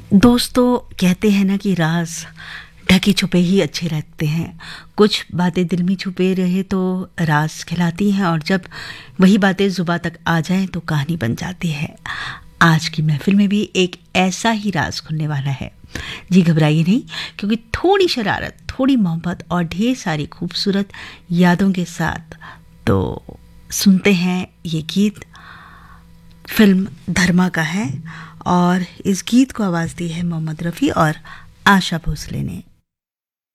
दोस्तों कहते हैं ना कि राज ढके छुपे ही अच्छे लगते हैं। कुछ बातें दिल में छुपे रहे तो राज कहलाती हैं, और जब वही बातें जुबां तक आ जाएं तो कहानी बन जाती है। आज की महफिल में भी एक ऐसा ही राज खुलने वाला है। जी घबराइए नहीं, क्योंकि थोड़ी शरारत, थोड़ी मोहब्बत और ढेर सारी खूबसूरत यादों के साथ तो सुनते हैं ये गीत। फिल्म धर्मा का है और इस गीत को आवाज़ दी है मोहम्मद रफ़ी और आशा भोसले ने।